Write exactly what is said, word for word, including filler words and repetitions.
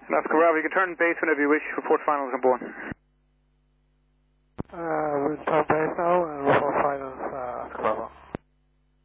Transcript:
Alaska Bravo, you can turn base whenever you wish. Report finals on board. Uh, we'll start